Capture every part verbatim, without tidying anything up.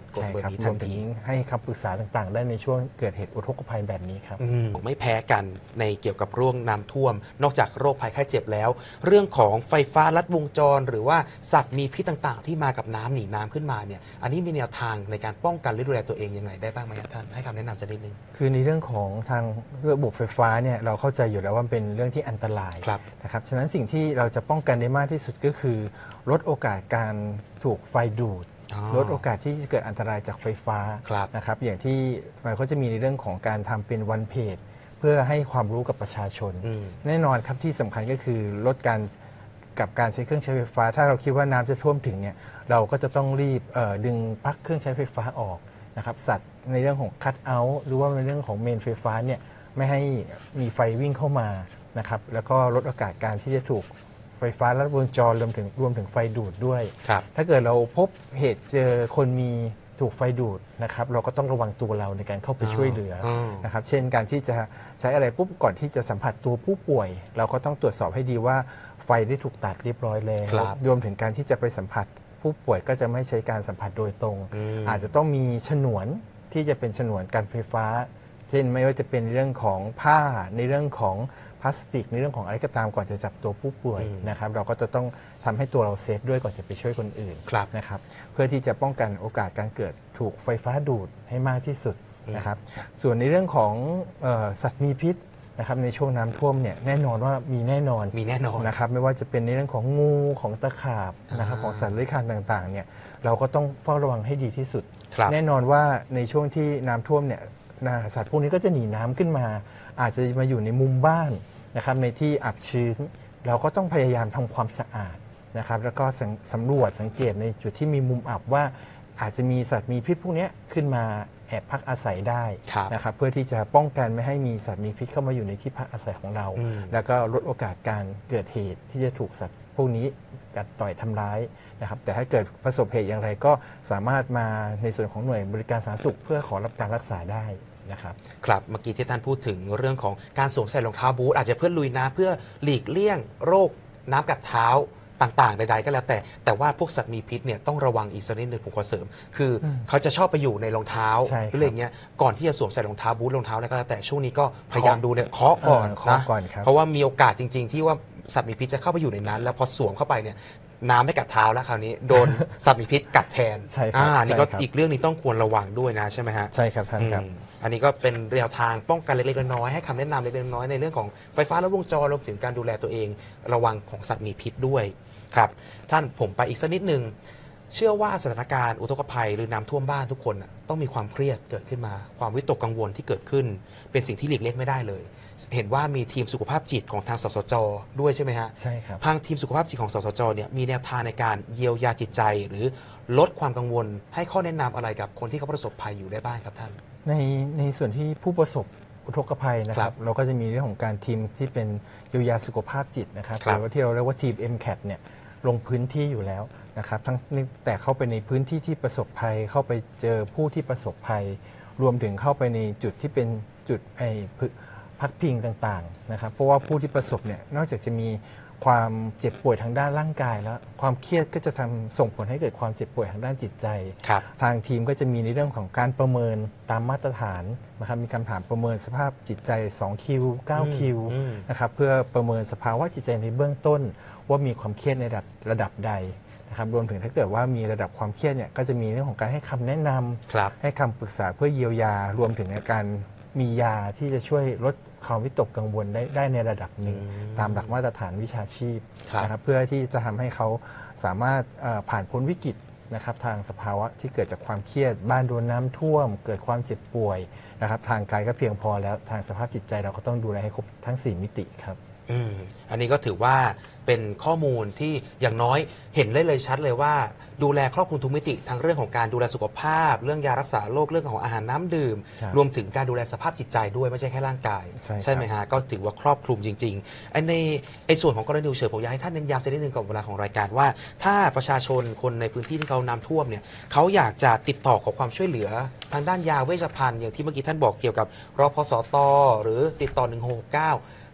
กดเบอร์นี้ทันทีให้คำปรึกษาต่างๆได้ในช่วงเกิดเหตุอุทกภัยแบบนี้ครับไม่แพ้กันในเกี่ยวกับเรื่องน้ำท่วมนอกจากโรคภัยไข้เจ็บแล้วเรื่องของไฟฟ้าลัดวงจรหรือว่าสัตว์มีพิษต่างๆที่มากับน้ำหนีน้ำขึ้นมาเนี่ยอันนี้มีแนวทางในการป้องกันหรือดูแลตัวเองยังไงได้บ้างไหมท่านให้คำแนะนำสักนิดนึงคือในเรื่องของทางระบบไฟฟ้าเนี่ยเราเข้าใจอยู่แล้วว่าเป็นเรื่องที่อันตรายนะครับฉะนั้นสิ่งที่เราจะป้องกันได้มากที่สุดก็คือลดโอกาสการถูกไฟดูดลดโอกาสที่จะเกิดอันตรายจากไฟฟ้านะครับอย่างที่มันก็จะมีในเรื่องของการทำเป็นวันเพจเพื่อให้ความรู้กับประชาชนแน่นอนครับที่สำคัญก็คือลดการกับการใช้เครื่องใช้ไฟฟ้าถ้าเราคิดว่าน้ำจะท่วมถึงเนี่ยเราก็จะต้องรีบดึงปลั๊กเครื่องใช้ไฟฟ้าออกนะครับสัตว์ในเรื่องของคัทเอาท์หรือว่าในเรื่องของเมนไฟฟ้าเนี่ยไม่ให้มีไฟวิ่งเข้ามานะครับแล้วก็ลดโอกาสการที่จะถูกไฟฟ้าลัดวงจรรวมถึงรวมถึงไฟดูดด้วยถ้าเกิดเราพบเหตุเจอคนมีถูกไฟดูดนะครับเราก็ต้องระวังตัวเราในการเข้าไปช่วยเหลือนะครับเช่นการที่จะใช้อะไรปุ๊บก่อนที่จะสัมผัสตัวผู้ป่วยเราก็ต้องตรวจสอบให้ดีว่าไฟได้ถูกตัดเรียบร้อยแล้วรวมถึงการที่จะไปสัมผัสผู้ป่วยก็จะไม่ใช้การสัมผัสโดยตรงอาจจะต้องมีฉนวนที่จะเป็นฉนวนการไฟฟ้าเช่นไม่ว่าจะเป็นเรื่องของผ้าในเรื่องของพลาสติกในเรื่องของอะไรก็ตามก่อนจะจับตัวผู้ป่วยนะครับเราก็จะต้องทำให้ตัวเราเซฟด้วยก่อนจะไปช่วยคนอื่นนะครับเพื่อที่จะป้องกันโอกาสการเกิดถูกไฟฟ้าดูดให้มากที่สุดนะครับส่วนในเรื่องของสัตว์มีพิษนะครับในช่วงน้ำท่วมเนี่ยแน่นอนว่ามีแน่นอนมีแน่นอนนะครับไม่ว่าจะเป็นในเรื่องของงูของตะขาบนะครับของสัตว์เลื้อยคลานต่างๆเนี่ยเราก็ต้องเฝ้าระวังให้ดีที่สุดแน่นอนว่าในช่วงที่น้ำท่วมเนี่ยสัตว์พวกนี้ก็จะหนีน้ำขึ้นมาอาจจะมาอยู่ในมุมบ้านนะครับในที่อับชื้นเราก็ต้องพยายามทำความสะอาดนะครับแล้วก็สำรวจสังเกตในจุดที่มีมุมอับว่าอาจจะมีสัตว์มีพิษพวกนี้ขึ้นมาแอบพักอาศัยได้นะครับเพื่อที่จะป้องกันไม่ให้มีสัตว์มีพิษเข้ามาอยู่ในที่พักอาศัยของเราแล้วก็ลดโอกาสการเกิดเหตุที่จะถูกสัตว์พวกนี้กัดต่อยทำร้ายนะครับแต่ถ้าเกิดประสบเหตุอย่างไรก็สามารถมาในส่วนของหน่วยบริการสาธารณสุขเพื่อขอรับการรักษาได้นะครับครับเมื่อกี้ที่ท่านพูดถึงเรื่องของการสวมใส่รองเท้าบูทอาจจะเพื่อลุยน้ำเพื่อหลีกเลี่ยงโรคน้ำกัดเท้าต่างๆใดๆก็แล้วแต่แต่ว่าพวกสัตว์มีพิษเนี่ยต้องระวังอีกสักนิดหนึ่งผมขอเสริมคือเขาจะชอบไปอยู่ในรองเท้าหรืออะไรเงี้ยก่อนที่จะสวมใส่รองเท้าบูทรองเท้าอะไรก็แล้วแต่ช่วงนี้ก็พยายามดูเนี่ยเคาะก่อนนะเพราะว่ามีโอกาสจริงๆที่ว่าสัตว์มีพิษจะเข้าไปอยู่ในนั้นแล้วพอสวมเข้าไปเนี่ยน้ำไม่กัดเท้าแล้วคราวนี้โดนสัตว์มีพิษกัดแทนใช่ครับนี่ก็อีกเรื่องนี้ต้องควรระวังด้วยนะใช่ไหมฮะใช่ครับท่านครับอันนี้ก็เป็นแนวทางป้องกันเล็กๆน้อยๆให้คำแนะนำเล็กๆน้อยๆในเรื่องของไฟฟ้าลัดวงจรรวมถึงการดูแลตัวเองระวังของสัตว์มีพิษด้วยครับท่านผมไปอีกสักนิดนึงเชื่อว่าสถานการณ์อุทกภัยหรือน้ำท่วมบ้านทุกคนต้องมีความเครียดเกิดขึ้นมาความวิตกกังวลที่เกิดขึ้นเป็นสิ่งที่หลีกเลี่ยงไม่ได้เลยเห็นว่ามีทีมสุขภาพจิตของทางสสจด้วยใช่ไหมฮะใช่ครับทางทีมสุขภาพจิตของสสจเนี่ยมีแนวทางในการเยียวยาจิตใจหรือลดความกังวลให้ข้อแนะนำอะไรกับคนที่เขาประสบภัยอยู่ได้บ้างครับท่านในในส่วนที่ผู้ประสบอุทกภัยนะครับเราก็จะมีเรื่องของการทีมที่เป็นเยียวยาสุขภาพจิตนะครับหรือว่าที่เราเรียกว่าทีม เอ็ม แคท เนี่ยลงพื้นที่อยู่แล้วนะครับทั้งแต่เข้าไปในพื้นที่ที่ประสบภัยเข้าไปเจอผู้ที่ประสบภัยรวมถึงเข้าไปในจุดที่เป็นจุดไอ้พักพิงต่างๆนะครับเพราะว่าผู้ที่ประสบเนี่ยนอกจากจะมีความเจ็บป่วยทางด้านร่างกายแล้วความเครียดก็จะทำส่งผลให้เกิดความเจ็บป่วยทางด้านจิตใจทางทีมก็จะมีในเรื่องของการประเมินตามมาตรฐานนะครับมีคำถามประเมินสภาพจิตใจสองคิวเก้าคิวนะครับเพื่อประเมินสภาวะจิตใจในเบื้องต้นว่ามีความเครียดในระดับระดับใดนะครับรวมถึงถ้าเกิดว่ามีระดับความเครียดเนี่ยก็จะมีเรื่องของการให้คำแนะนำให้คำปรึกษาเพื่อเยียวยารวมถึงในการมียาที่จะช่วยลดความวิตกกังวลได้ได้ในระดับหนึ่งตามหลักมาตรฐานวิชาชีพนะครับเพื่อที่จะทำให้เขาสามารถผ่านพ้นวิกฤตนะครับทางสภาวะที่เกิดจากความเครียดบ้านโดนน้ำท่วมเกิดความเจ็บป่วยนะครับทางกายก็เพียงพอแล้วทางสภาพจิตใจเราก็ต้องดูแลให้ครบทั้งสี่มิติครับอืมอันนี้ก็ถือว่าเป็นข้อมูลที่อย่างน้อยเห็นได้เลยชัดเลยว่าดูแลครอบคลุมทุกมิติทั้งเรื่องของการดูแลสุขภาพเรื่องยารักษาโรคเรื่องของอาหารน้ำดื่มรวมถึงการดูแลสภาพจิตใจด้วยไม่ใช่แค่ร่างกายใช่ไหมฮะก็ถือว่าครอบคลุมจริงๆไอ้ในไอ้ส่วนของกรณีฉุกเฉินผมอยากให้ท่านเน้นย้ำสักนิดนึงกับเวลาของรายการว่าถ้าประชาชนคนในพื้นที่ที่เขาน้ำท่วมเนี่ยเขาอยากจะติดต่อขอความช่วยเหลือทางด้านยาเวชภัณฑ์อย่างที่เมื่อกี้ท่านบอกเกี่ยวกับรพสตหรือติดต่อหนึ่งหกหกเก้า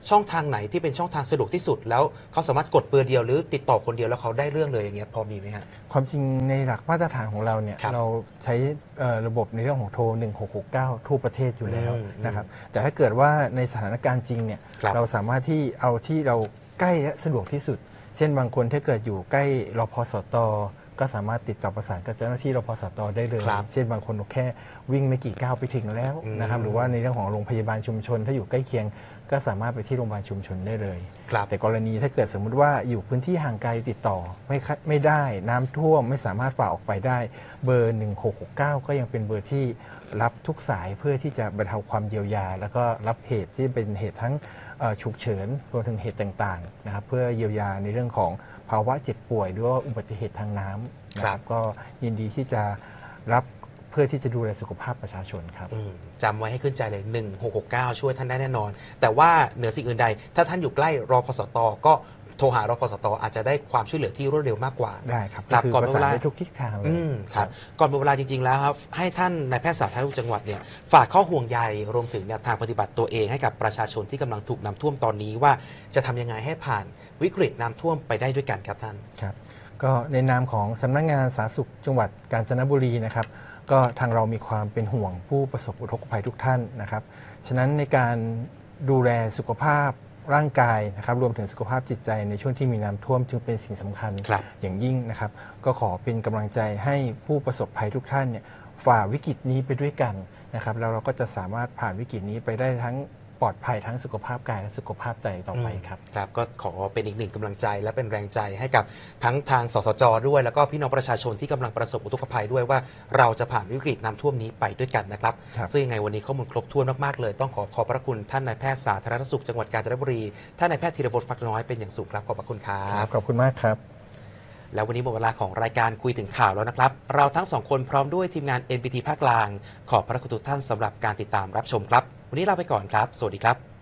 ช่องทางไหนที่เป็นช่องทางสะดวกที่สุดแล้วเขาสามารถกดเบอร์เดียวหรือติดต่อคนเดียวแล้วเขาได้เรื่องเลยอย่างเงี้ยพอมีไหมฮะความจริงในหลักมาตรฐานของเราเนี่ยเราใช้ระบบในเรื่องของโทรหนึ่งหกหกเก้าทั่วประเทศอยู่แล้วนะครับแต่ถ้าเกิดว่าในสถานการณ์จริงเนี่ยเราสามารถที่เอาที่เราใกล้และสะดวกที่สุดเช่นบางคนถ้าเกิดอยู่ใกล้รพสตก็สามารถติดต่อประสานกับเจ้าหน้าที่รพสตได้เลยเช่นบางคนแค่วิ่งไม่กี่ก้าวไปถึงแล้วนะครับหรือว่าในเรื่องของโรงพยาบาลชุมชนถ้าอยู่ใกล้เคียงก็สามารถไปที่โรงพยาบาลชุมชนได้เลยแต่กรณีถ้าเกิดสมมุติว่าอยู่พื้นที่ห่างไกลติดต่อไม่ไม่ได้น้ำท่วมไม่สามารถฝ่าออกไปได้เบอร์หนึ่งหกหกเก้าก็ยังเป็นเบอร์ที่รับทุกสายเพื่อที่จะบรรเทาความเยียวยาแล้วก็รับเหตุที่เป็นเหตุทั้งฉุกเฉินรวมถึงเหตุต่างๆนะครับเพื่อเยียวยาในเรื่องของภาวะเจ็บป่วยหรือว่าอุบัติเหตุทางน้ำนะครับก็ยินดีที่จะรับเพื่อที่จะดูแลสุขภาพประชาชนครับจำไว้ให้ขึ้นใจเลยหนึ่งหกหกเก้าช่วยท่านได้แน่นอนแต่ว่าเหนือสิ่งอื่นใดถ้าท่านอยู่ใกล้รพสตก็โทรหารพสตอาจจะได้ความช่วยเหลือที่รวดเร็วมากกว่าได้ครับคือก่อนเวลาทุกทิศทางเลยครับก่อนเวลาจริงๆแล้วครับให้ท่านนายแพทย์สาธารณสุขจังหวัดเนี่ยฝากข้อห่วงใยรวมถึงแนวทางปฏิบัติตัวเองให้กับประชาชนที่กำลังถูกน้ำท่วมตอนนี้ว่าจะทำยังไงให้ผ่านวิกฤตน้ำท่วมไปได้ด้วยกันครับท่านครับก็ในนามของสำนักงานสาธารณสุขจังหวัดกาญจนบุรีนะครับก็ทางเรามีความเป็นห่วงผู้ประสบอุทกภัยทุกท่านนะครับฉะนั้นในการดูแลสุขภาพร่างกายนะครับรวมถึงสุขภาพจิตใจในช่วงที่มีน้ำท่วมจึงเป็นสิ่งสำคัญอย่างยิ่งนะครับก็ขอเป็นกำลังใจให้ผู้ประสบภัยทุกท่านเนี่ยฝ่าวิกฤตนี้ไปด้วยกันนะครับแล้วเราก็จะสามารถผ่านวิกฤตนี้ไปได้ทั้งปลอดภัยทั้งสุขภาพกายและสุขภาพใจต่อไปครับครับก็ขอเป็นอีกหนึ่งกำลังใจและเป็นแรงใจให้กับทั้งทางสสจด้วยแล้วก็พี่น้องประชาชนที่กำลังประสบอุทกภัยด้วยว่าเราจะผ่านวิกฤตน้ำท่วมนี้ไปด้วยกันนะครับซึ่งยังไงวันนี้ข้อมูลครบถ้วนมากๆเลยต้องขอขอบพระคุณท่านนายแพทย์สาธารณสุขจังหวัดกาญจนบุรีท่านนายแพทย์ธีรพลฟักน้อยเป็นอย่างสูงครับขอบพระคุณครับขอบคุณมากครับแล้ววันนี้หมดเวลาของรายการคุยถึงข่าวแล้วนะครับเราทั้งสองคนพร้อมด้วยทีมงาน เอ็น พี ที ภาคกลางขอบพระคุณทุกท่านสำหรับการติดตามรับชมครับวันนี้ลาไปก่อนครับสวัสดีครับ